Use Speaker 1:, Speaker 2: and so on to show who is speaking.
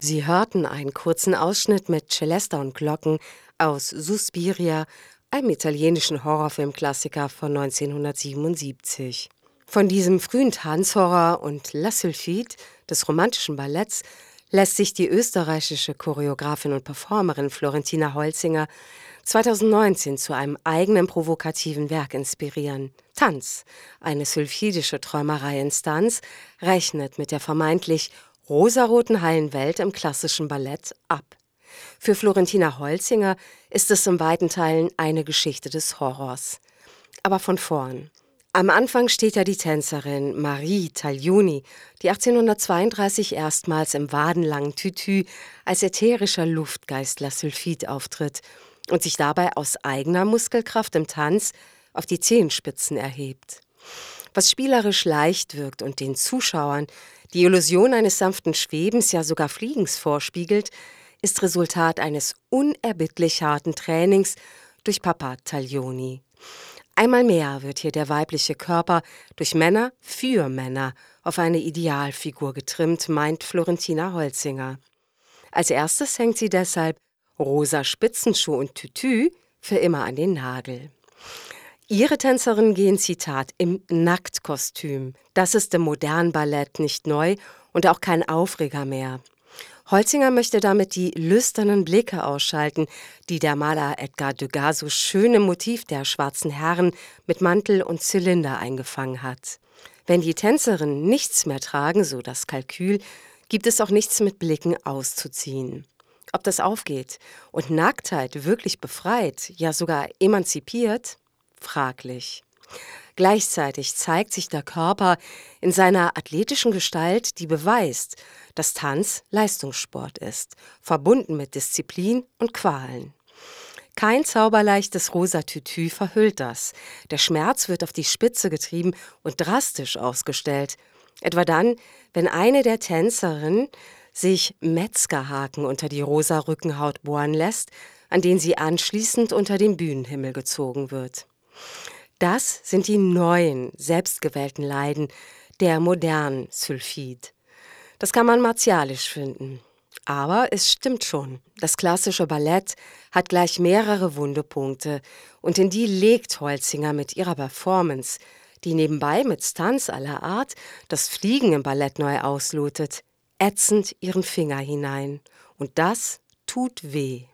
Speaker 1: Sie hörten einen kurzen Ausschnitt mit Celesta und Glocken aus Suspiria, einem italienischen Horrorfilmklassiker von 1977. Von diesem frühen Tanzhorror und La Sylphide des romantischen Balletts lässt sich die österreichische Choreografin und Performerin Florentina Holzinger 2019 zu einem eigenen provokativen Werk inspirieren. Tanz, eine sylphidische Träumerei-Instanz, rechnet mit der vermeintlich rosaroten heilen Welt im klassischen Ballett ab. Für Florentina Holzinger ist es in weiten Teilen eine Geschichte des Horrors. Aber von vorn. Am Anfang steht ja die Tänzerin Marie Taglioni, die 1832 erstmals im wadenlangen Tütü als ätherischer Luftgeist La Sylphide auftritt und sich dabei aus eigener Muskelkraft im Tanz auf die Zehenspitzen erhebt. Was spielerisch leicht wirkt und den Zuschauern die Illusion eines sanften Schwebens, ja sogar Fliegens vorspiegelt, ist Resultat eines unerbittlich harten Trainings durch Papa Taglioni. Einmal mehr wird hier der weibliche Körper durch Männer für Männer auf eine Idealfigur getrimmt, meint Florentina Holzinger. Als erstes hängt sie deshalb rosa Spitzenschuh und Tütü für immer an den Nagel. Ihre Tänzerinnen gehen, Zitat, im Nacktkostüm. Das ist im modernen Ballett nicht neu und auch kein Aufreger mehr. Holzinger möchte damit die lüsternen Blicke ausschalten, die der Maler Edgar Degas so schön im Motiv der schwarzen Herren mit Mantel und Zylinder eingefangen hat. Wenn die Tänzerinnen nichts mehr tragen, so das Kalkül, gibt es auch nichts mit Blicken auszuziehen. Ob das aufgeht und Nacktheit wirklich befreit, ja sogar emanzipiert? Fraglich. Gleichzeitig zeigt sich der Körper in seiner athletischen Gestalt, die beweist, dass Tanz Leistungssport ist, verbunden mit Disziplin und Qualen. Kein zauberleichtes rosa Tütü verhüllt das. Der Schmerz wird auf die Spitze getrieben und drastisch ausgestellt. Etwa dann, wenn eine der Tänzerinnen sich Metzgerhaken unter die rosa Rückenhaut bohren lässt, an denen sie anschließend unter den Bühnenhimmel gezogen wird. Das sind die neuen, selbstgewählten Leiden der modernen Sylphide. Das kann man martialisch finden. Aber es stimmt schon, das klassische Ballett hat gleich mehrere Wundepunkte und in die legt Holzinger mit ihrer Performance, die nebenbei mit Stunts aller Art das Fliegen im Ballett neu auslotet, ätzend ihren Finger hinein. Und das tut weh.